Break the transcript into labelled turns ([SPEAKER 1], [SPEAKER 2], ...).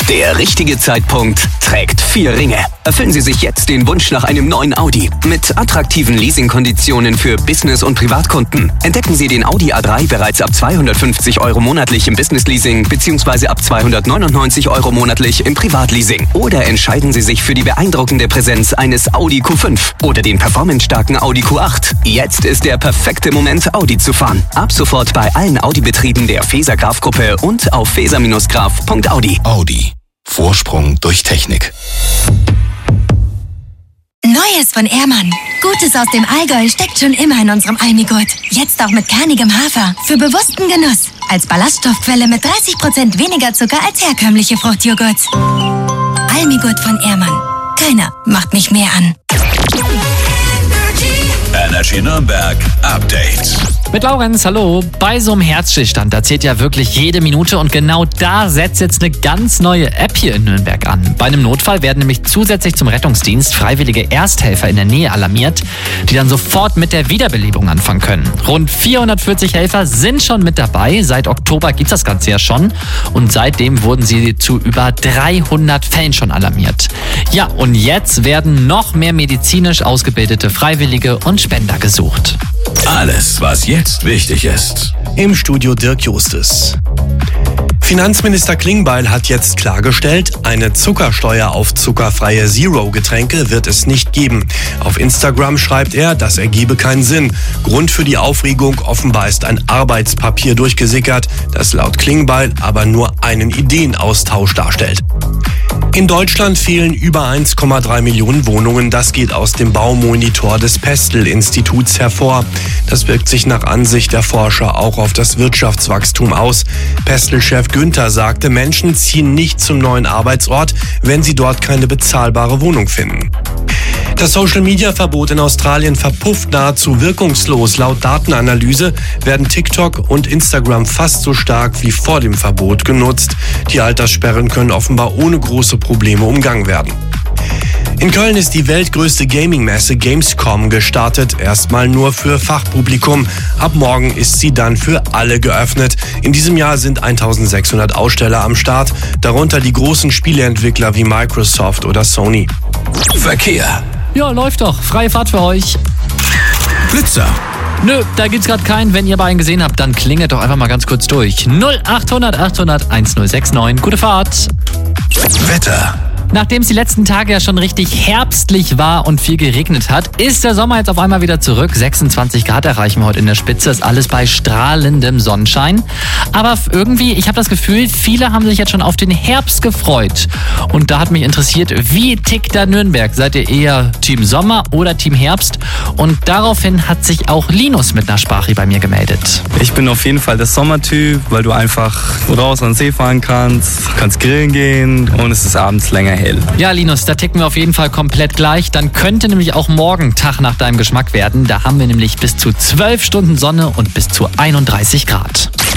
[SPEAKER 1] Der richtige Zeitpunkt trägt 4 Ringe. Erfüllen Sie sich jetzt den Wunsch nach einem neuen Audi mit attraktiven Leasingkonditionen für Business- und Privatkunden. Entdecken Sie den Audi A3 bereits ab 250 € monatlich im Business-Leasing bzw. ab 299 € monatlich im Privatleasing. Oder entscheiden Sie sich für die beeindruckende Präsenz eines Audi Q5 oder den performancestarken Audi Q8. Jetzt ist der perfekte Moment, Audi zu fahren. Ab sofort bei allen Audi-Betrieben der Faeser-Graf-Gruppe und auf faeser-graf.audi.
[SPEAKER 2] Audi. Vorsprung durch Technik.
[SPEAKER 3] Neues von Ehrmann. Gutes aus dem Allgäu steckt schon immer in unserem Almigurt. Jetzt auch mit kernigem Hafer. Für bewussten Genuss. Als Ballaststoffquelle mit 30% weniger Zucker als herkömmliche Fruchtjoghurts. Almigurt von Ehrmann. Keiner macht mich mehr an.
[SPEAKER 2] Energy Nürnberg Update.
[SPEAKER 4] Mit Laurenz, hallo. Bei so einem Herzstillstand, da zählt ja wirklich jede Minute und genau da setzt jetzt eine ganz neue App hier in Nürnberg an. Bei einem Notfall werden nämlich zusätzlich zum Rettungsdienst freiwillige Ersthelfer in der Nähe alarmiert, die dann sofort mit der Wiederbelebung anfangen können. Rund 440 Helfer sind schon mit dabei. Seit Oktober gibt's das Ganze ja schon und seitdem wurden sie zu über 300 Fällen schon alarmiert. Ja, und jetzt werden noch mehr medizinisch ausgebildete Freiwillige und Spender gesucht.
[SPEAKER 2] Alles, was jetzt wichtig ist.
[SPEAKER 5] Im Studio Dirk Justus. Finanzminister Klingbeil hat jetzt klargestellt, eine Zuckersteuer auf zuckerfreie Zero-Getränke wird es nicht geben. Auf Instagram schreibt er, das ergebe keinen Sinn. Grund für die Aufregung offenbar ist ein Arbeitspapier durchgesickert, das laut Klingbeil aber nur einen Ideenaustausch darstellt. In Deutschland fehlen über 1,3 Millionen Wohnungen. Das geht aus dem Baumonitor des Pestel-Instituts hervor. Das wirkt sich nach Ansicht der Forscher auch auf das Wirtschaftswachstum aus. Pestel-Chef Günther sagte, Menschen ziehen nicht zum neuen Arbeitsort, wenn sie dort keine bezahlbare Wohnung finden. Das Social-Media-Verbot in Australien verpufft nahezu wirkungslos. Laut Datenanalyse werden TikTok und Instagram fast so stark wie vor dem Verbot genutzt. Die Alterssperren können offenbar ohne große Probleme umgangen werden. In Köln ist die weltgrößte Gaming-Messe Gamescom gestartet, erstmal nur für Fachpublikum. Ab morgen ist sie dann für alle geöffnet. In diesem Jahr sind 1600 Aussteller am Start, darunter die großen Spieleentwickler wie Microsoft oder Sony.
[SPEAKER 2] Verkehr.
[SPEAKER 4] Ja, läuft doch. Freie Fahrt für euch.
[SPEAKER 2] Blitzer.
[SPEAKER 4] Nö, da gibt's gerade keinen. Wenn ihr aber einen gesehen habt, dann klingelt doch einfach mal ganz kurz durch. 0800 800 1069. Gute Fahrt.
[SPEAKER 2] Wetter.
[SPEAKER 4] Nachdem es die letzten Tage ja schon richtig herbstlich war und viel geregnet hat, ist der Sommer jetzt auf einmal wieder zurück. 26 Grad erreichen wir heute in der Spitze. Ist alles bei strahlendem Sonnenschein. Aber irgendwie, ich habe das Gefühl, viele haben sich jetzt schon auf den Herbst gefreut. Und da hat mich interessiert, wie tickt da Nürnberg? Seid ihr eher Team Sommer oder Team Herbst? Und daraufhin hat sich auch Linus mit einer Sprache bei mir gemeldet.
[SPEAKER 6] Ich bin auf jeden Fall der Sommertyp, weil du einfach raus an den See fahren kannst grillen gehen und es ist abends länger hell.
[SPEAKER 4] Ja, Linus, da ticken wir auf jeden Fall komplett gleich. Dann könnte nämlich auch morgen Tag nach deinem Geschmack werden. Da haben wir nämlich bis zu 12 Stunden Sonne und bis zu 31 Grad.